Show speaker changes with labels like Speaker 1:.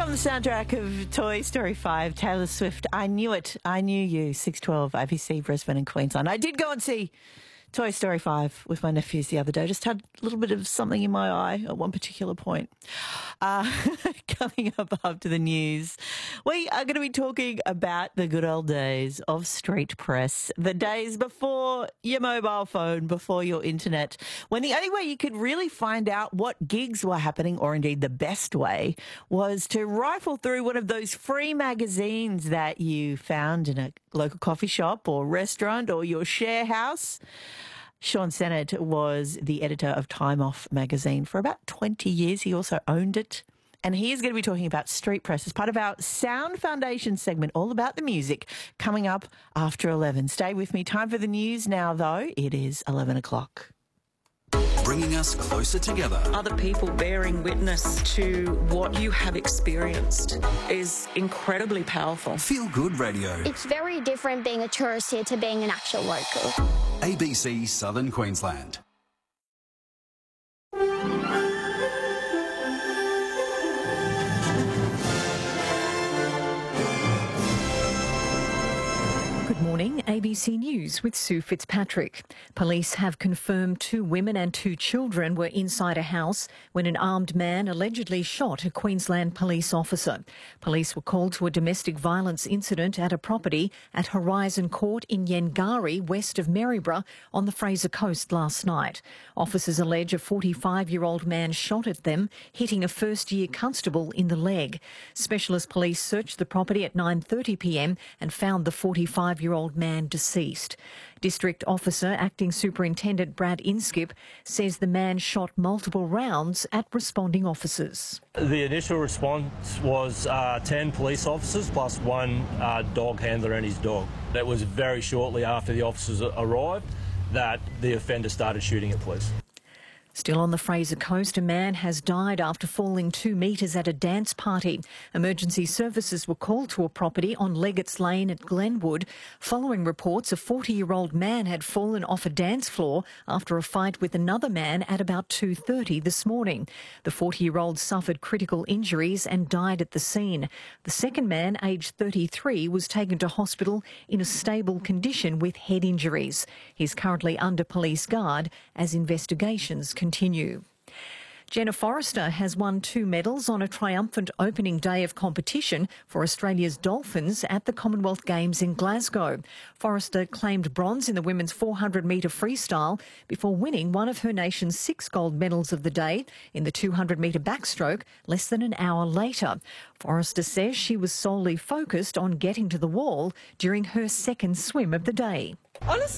Speaker 1: From the soundtrack of Toy Story 5, Taylor Swift, I Knew It, I Knew You, 612 ABC, Brisbane and Queensland. I did go and see Toy Story 5 with my nephews the other day. Just had a little bit of something in my eye at one particular point. Coming up after the news, we are going to be talking about the good old days of street press, the days before your mobile phone, before your internet, when the only way you could really find out what gigs were happening, or indeed the best way, was to rifle through one of those free magazines that you found in a local coffee shop or restaurant or your share house. Sean Sennett was the editor of Time Off magazine for about 20 years. He also owned it. And he is going to be talking about street press as part of our Sound Foundation segment, all about the music, coming up after 11. Stay with me. Time for the news now, though. It is 11 o'clock.
Speaker 2: Bringing us closer together.
Speaker 3: Other people bearing witness to what you have experienced is incredibly powerful.
Speaker 2: Feel Good Radio.
Speaker 4: It's very different being a tourist here to being an actual local.
Speaker 2: ABC Southern Queensland.
Speaker 5: Good morning, ABC News with Sue Fitzpatrick. Police have confirmed 2 women and 2 children were inside a house when an armed man allegedly shot a Queensland police officer. Police were called to a domestic violence incident at a property at Horizon Court in Yengari, west of Maryborough, on the Fraser Coast last night. Officers allege a 45-year-old man shot at them, hitting a first-year constable in the leg. Specialist police searched the property at 9:30pm and found the 45-year-old man deceased. District Officer Acting Superintendent Brad Inskip says the man shot multiple rounds at responding officers.
Speaker 6: The initial response was 10 police officers plus 1 dog handler and his dog. It was very shortly after the officers arrived that the offender started shooting at police.
Speaker 5: Still on the Fraser Coast, a man has died after falling 2 metres at a dance party. Emergency services were called to a property on Leggett's Lane at Glenwood following reports a 40-year-old man had fallen off a dance floor after a fight with another man at about 2:30 this morning. The 40-year-old suffered critical injuries and died at the scene. The second man, aged 33, was taken to hospital in a stable condition with head injuries. He's currently under police guard as investigations continue. Jenna Forrester has won 2 medals on a triumphant opening day of competition for Australia's Dolphins at the Commonwealth Games in Glasgow. Forrester claimed bronze in the women's 400-metre freestyle before winning one of her nation's 6 gold medals of the day in the 200-metre backstroke less than an hour later. Forrester says she was solely focused on getting to the wall during her second swim of the day.
Speaker 7: Honestly,